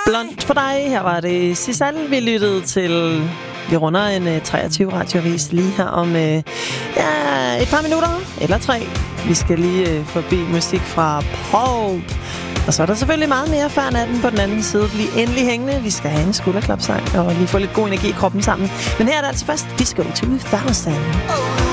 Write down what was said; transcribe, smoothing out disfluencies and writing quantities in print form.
Blond for dig. Her var det Sisal, vi lyttede til. Vi runder en 23 radioavis lige her om et par minutter, eller 3. Vi skal lige forbi musik fra Paul. Og så er der selvfølgelig meget mere før natten på den anden side. Bliv endelig hængende. Vi skal have en skulderklapsang og lige få lidt god energi i kroppen sammen. Men her er det altså først Disco 2000.